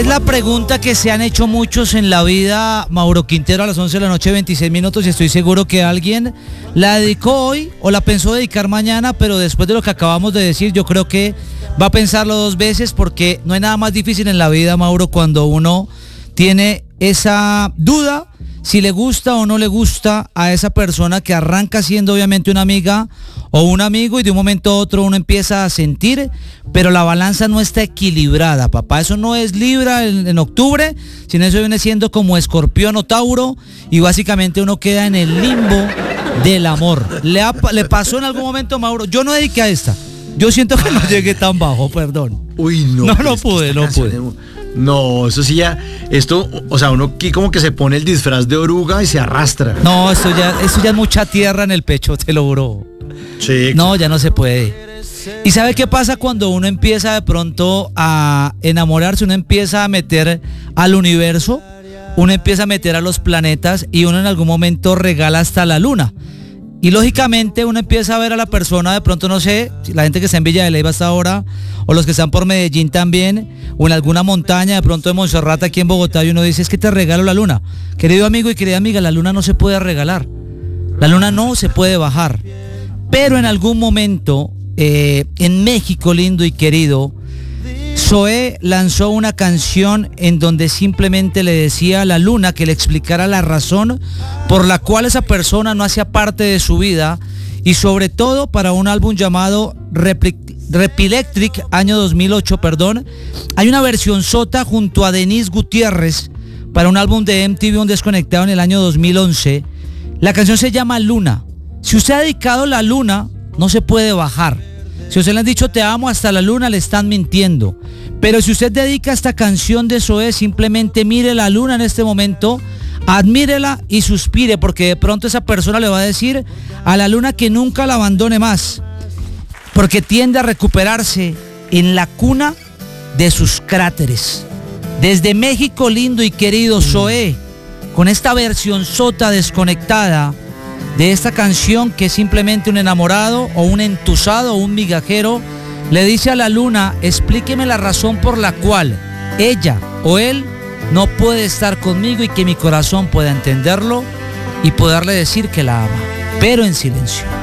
Es la pregunta que se han hecho muchos en la vida, Mauro Quintero, a las 11 de la noche, 26 minutos, y estoy seguro que alguien la dedicó hoy o la pensó dedicar mañana, pero después de lo que acabamos de decir, yo creo que va a pensarlo dos veces, porque no hay nada más difícil en la vida, Mauro, cuando uno tiene esa duda si le gusta o no le gusta a esa persona que arranca siendo obviamente una amiga o un amigo, y de un momento a otro uno empieza a sentir, pero la balanza no está equilibrada, papá. Eso no es Libra en octubre, sino eso viene siendo como Escorpión o Tauro, y básicamente uno queda en el limbo del amor. ¿Le pasó en algún momento, Mauro? Yo no dediqué a esta. Yo siento que no llegué tan bajo, perdón. Uy, no. No pude. No, eso sí ya, esto, o sea, uno aquí como que se pone el disfraz de oruga y se arrastra. No, eso ya es mucha tierra en el pecho, te lo juro. Sí. No, ya no se puede. ¿Y sabe qué pasa cuando uno empieza de pronto a enamorarse? Uno empieza a meter al universo, uno empieza a meter a los planetas, y uno en algún momento regala hasta la luna. Y lógicamente uno empieza a ver a la persona, de pronto, no sé, la gente que está en Villa de Leyva hasta ahora, o los que están por Medellín también, o en alguna montaña, de pronto de Monserrate aquí en Bogotá, y uno dice, es que te regalo la luna. Querido amigo y querida amiga, la luna no se puede regalar. La luna no se puede bajar. Pero en algún momento, en México lindo y querido, Zoé lanzó una canción en donde simplemente le decía a la luna que le explicara la razón por la cual esa persona no hacía parte de su vida, y sobre todo para un álbum llamado Repilectric, año 2008, hay una versión sota junto a Denise Gutiérrez para un álbum de MTV Un Desconectado en el año 2011. La canción se llama Luna. Si usted ha dedicado la luna, no se puede bajar. Si usted le han dicho te amo hasta la luna, le están mintiendo. Pero si usted dedica esta canción de Zoé, simplemente mire la luna en este momento, admírela y suspire, porque de pronto esa persona le va a decir a la luna que nunca la abandone más, porque tiende a recuperarse en la cuna de sus cráteres. Desde México lindo y querido, Zoé, con esta versión sota desconectada de esta canción, que simplemente un enamorado o un entusado o un migajero le dice a la luna, explíqueme la razón por la cual ella o él no puede estar conmigo, y que mi corazón pueda entenderlo y poderle decir que la ama, pero en silencio.